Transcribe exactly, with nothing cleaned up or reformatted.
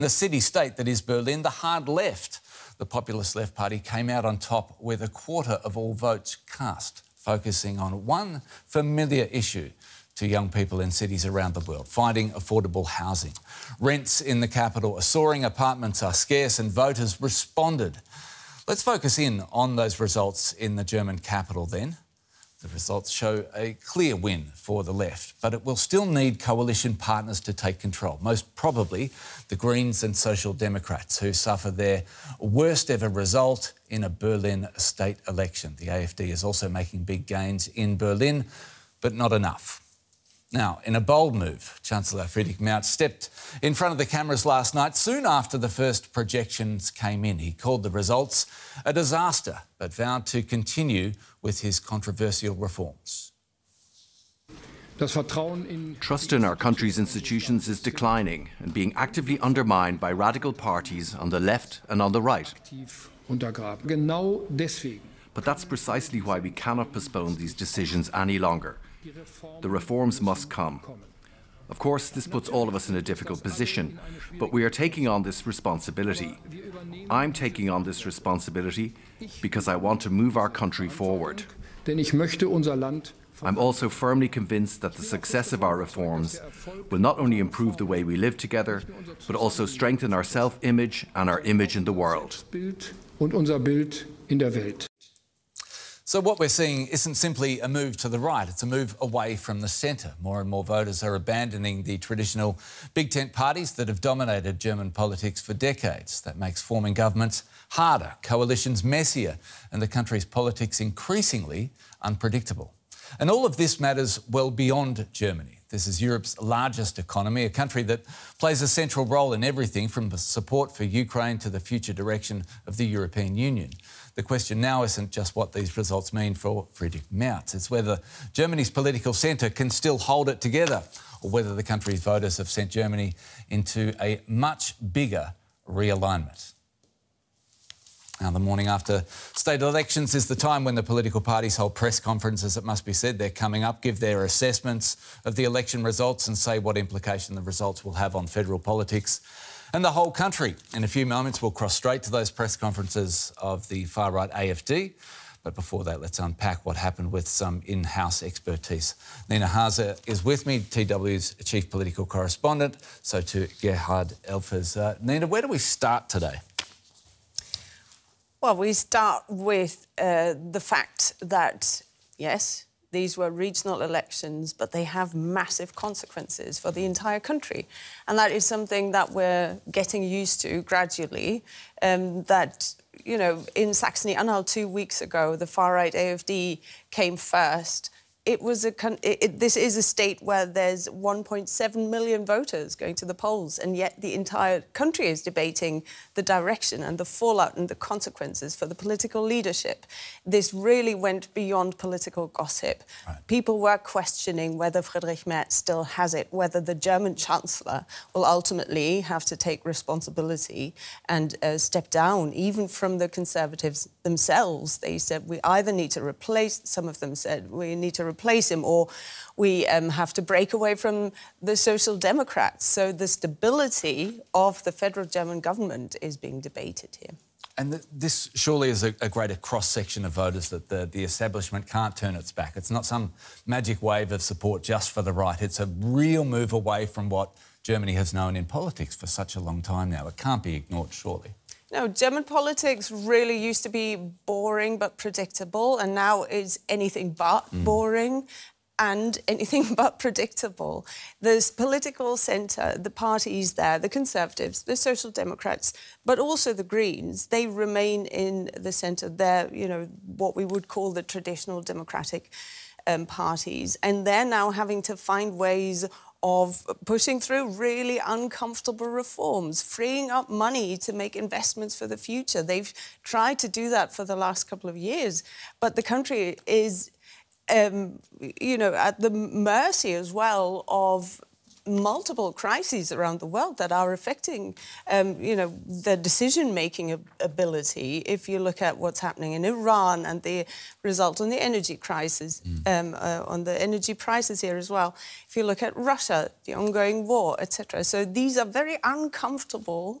The city-state that is Berlin, the hard left, the populist left party, came out on top with a quarter of all votes cast, focusing on one familiar issue to young people in cities around the world: finding affordable housing. Rents in the capital are soaring, apartments are scarce, and voters responded. Let's focus in on those results in the German capital then. The results show a clear win for the left, but it will still need coalition partners to take control, most probably the Greens and Social Democrats, who suffer their worst ever result in a Berlin state election. The A F D is also making big gains in Berlin, but not enough. Now, in a bold move, Chancellor Friedrich Merz stepped in front of the cameras last night, soon after the first projections came in. He called the results a disaster, but vowed to continue with his controversial reforms. Trust in our country's institutions is declining and being actively undermined by radical parties on the left and on the right. But that's precisely why we cannot postpone these decisions any longer. The reforms must come. Of course, this puts all of us in a difficult position, but we are taking on this responsibility. I'm taking on this responsibility because I want to move our country forward. I'm also firmly convinced that the success of our reforms will not only improve the way we live together, but also strengthen our self-image and our image in the world. So what we're seeing isn't simply a move to the right, it's a move away from the centre. More and more voters are abandoning the traditional big tent parties that have dominated German politics for decades. That makes forming governments harder, coalitions messier, and the country's politics increasingly unpredictable. And all of this matters well beyond Germany. This is Europe's largest economy, a country that plays a central role in everything from the support for Ukraine to the future direction of the European Union. The question now isn't just what these results mean for Friedrich Merz, it's whether Germany's political centre can still hold it together, or whether the country's voters have sent Germany into a much bigger realignment. Now, the morning after state elections is the time when the political parties hold press conferences, it must be said. They're coming up, give their assessments of the election results and say what implication the results will have on federal politics and the whole country. In a few moments, we'll cross straight to those press conferences of the far-right A F D. But before that, let's unpack what happened with some in-house expertise. Nina Haase is with me, T W's chief political correspondent, so to Gerhard Elfers. Uh, Nina, where do we start today? Well, we start with uh, the fact that, yes, these were regional elections, but they have massive consequences for the entire country. And that is something that we're getting used to gradually, um, that, you know, in Saxony-Anhalt two weeks ago, the far-right A F D came first. It was a, it, it, this is a state where there's one point seven million voters going to the polls, and yet the entire country is debating the direction and the fallout and the consequences for the political leadership. This really went beyond political gossip. Right. People were questioning whether Friedrich Merz still has it, whether the German Chancellor will ultimately have to take responsibility and uh, step down, even from the Conservatives themselves. They said we either need to replace, some of them said we need to replace him, or we um, have to break away from the Social Democrats. So the stability of the federal German government is being debated here. And th this surely is a, a greater cross-section of voters that the, the establishment can't turn its back. It's not some magic wave of support just for the right. It's a real move away from what Germany has known in politics for such a long time now. It can't be ignored, surely. No, German politics really used to be boring but predictable, and now is anything but mm. boring and anything but predictable. This political centre, the parties there, the Conservatives, the Social Democrats, but also the Greens, they remain in the centre. They're, you know, what we would call the traditional democratic um, parties, and they're now having to find ways of pushing through really uncomfortable reforms, freeing up money to make investments for the future. They've tried to do that for the last couple of years, but the country is, um, you know, at the mercy as well of multiple crises around the world that are affecting, um, you know, the decision-making ability. If you look at what's happening in Iran and the result on the energy crisis, mm. um, uh, on the energy prices here as well. If you look at Russia, the ongoing war, et cetera. So these are very uncomfortable